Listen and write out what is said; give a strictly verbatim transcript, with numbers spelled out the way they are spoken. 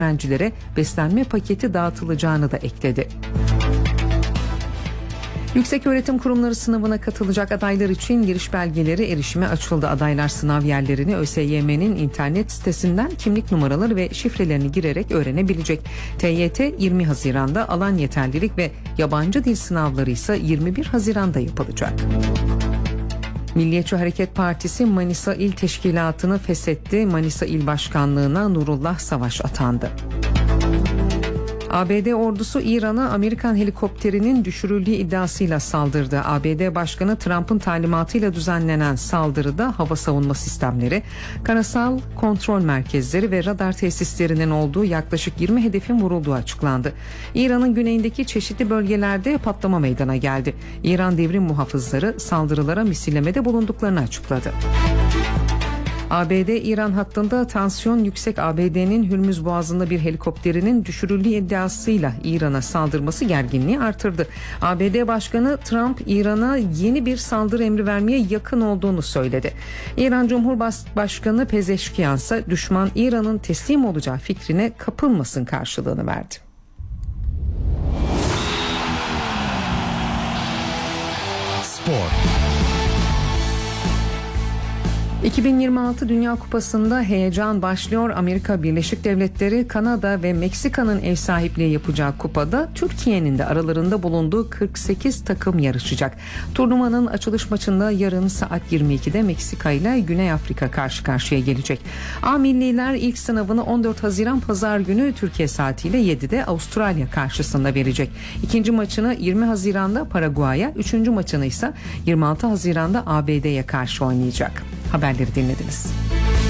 öğrencilere beslenme paketi dağıtılacağını da ekledi. Yükseköğretim kurumları sınavına katılacak adaylar için giriş belgeleri erişime açıldı. Adaylar sınav yerlerini ÖSYM'nin internet sitesinden kimlik numaraları ve şifrelerini girerek öğrenebilecek. T Y T yirmi Haziran'da, alan yeterlilik ve yabancı dil sınavları ise yirmi bir Haziran'da yapılacak. Milliyetçi Hareket Partisi Manisa İl Teşkilatı'nı feshetti. Manisa İl Başkanlığı'na Nurullah Savaş atandı. A B D ordusu İran'a Amerikan helikopterinin düşürüldüğü iddiasıyla saldırdı. A B D Başkanı Trump'ın talimatıyla düzenlenen saldırıda hava savunma sistemleri, karasal kontrol merkezleri ve radar tesislerinin olduğu yaklaşık yirmi hedefin vurulduğu açıklandı. İran'ın güneyindeki çeşitli bölgelerde patlama meydana geldi. İran devrim muhafızları saldırılara misillemede bulunduklarını açıkladı. A B D-İran hattında tansiyon yüksek. A B D'nin Hürmüz Boğazı'nda bir helikopterinin düşürüldüğü iddiasıyla İran'a saldırması gerginliği artırdı. A B D Başkanı Trump, İran'a yeni bir saldırı emri vermeye yakın olduğunu söyledi. İran Cumhurbaşkanı Pezeşkiyan ise düşman İran'ın teslim olacağı fikrine kapılmasın karşılığını verdi. Spor. iki bin yirmi altı Dünya Kupası'nda heyecan başlıyor. Amerika Birleşik Devletleri, Kanada ve Meksika'nın ev sahipliği yapacağı kupada Türkiye'nin de aralarında bulunduğu kırk sekiz takım yarışacak. Turnuvanın açılış maçında yarın saat yirmi ikide Meksika ile Güney Afrika karşı karşıya gelecek. A milliler ilk sınavını on dört Haziran Pazar günü Türkiye saatiyle yedide Avustralya karşısında verecek. İkinci maçını yirmi Haziran'da Paraguay'a, üçüncü maçını ise yirmi altı Haziran'da A B D'ye karşı oynayacak. Haberleri dinlediniz.